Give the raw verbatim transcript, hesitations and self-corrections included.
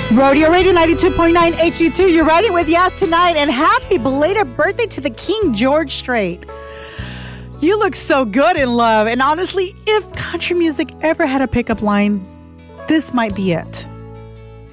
Rodeo Radio ninety-two point nine H D two. You're riding with Yas tonight, and happy belated birthday to the King George Strait. You look so good in love, and honestly, if country music ever had a pickup line, this might be it.